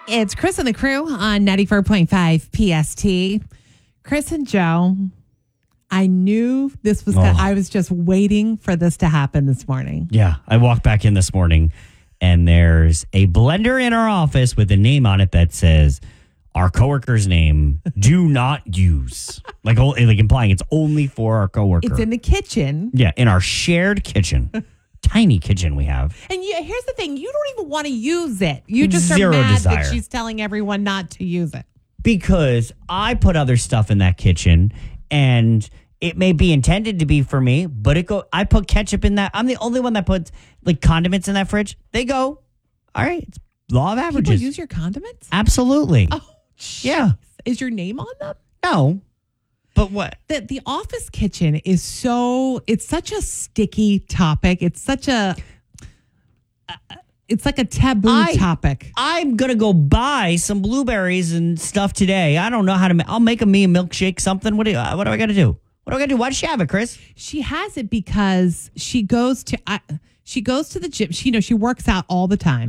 It's Chris and the crew on 94.5 PST. Chris and Joe, I knew this was I was just waiting for this to happen this morning. Yeah, I walked back in this morning and there's a blender in our office with a name on it that says, our coworker's name, do not use. Like implying it's only for our coworker. It's in the kitchen. Yeah, in our shared kitchen. Tiny kitchen we have. And here's the thing. You don't even want to use it. You just Zero are mad desire. that she's telling everyone not to use it. Because I put other stuff in that kitchen and it may be intended to be for me, but I put ketchup in that. I'm the only one that puts like condiments in that fridge. They go, all right, it's law of averages. People use your condiments? Absolutely. Oh, yeah. Is your name on them? No. But what? The office kitchen is it's such a sticky topic. It's such it's like a taboo topic. I'm going to go buy some blueberries and stuff today. I don't know how to I'll make me a milkshake, something. What do I got to do? What do I got to do? Why does she have it, Chris? She has it because she goes to the gym. She works out all the time.